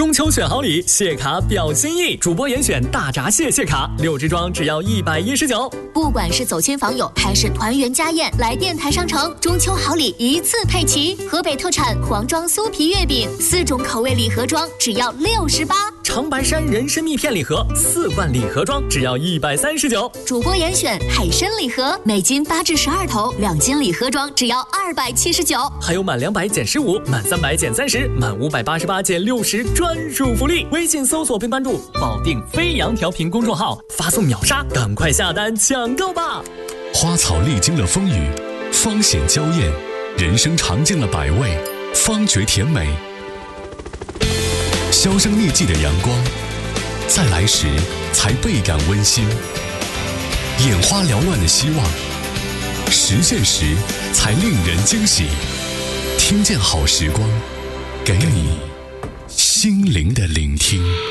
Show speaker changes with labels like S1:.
S1: 中秋选好礼，蟹卡表心意。主播严选大闸蟹卡，6支装只要119。
S2: 不管是走亲访友还是团圆家宴，来电台商城，中秋好礼一次配齐。河北特产黄庄酥皮月饼，4种口味礼盒装只要68。
S1: 长白山人参蜜片礼盒4罐礼盒装只要139。
S2: 主播严选海参礼盒，每斤8至12头，2斤礼盒装只要279。
S1: 还有满200减15，满300减30，满588减60专属福利。微信搜索并关注保定飞扬调频公众号，发送秒杀，赶快下单抢购吧！
S3: 花草历经了风雨，方显娇艳；人生尝尽了百味，方觉甜美。销声匿迹的阳光，在来时才倍感温馨；眼花缭乱的希望，实现时才令人惊喜。听见好时光，给你心灵的聆听。